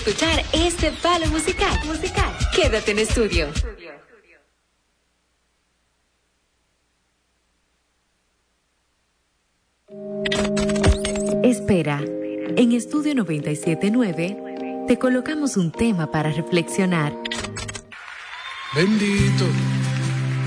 escuchar este palo musical. Quédate en estudio. Espera, en Estudio 97.9 te colocamos un tema para reflexionar. Bendito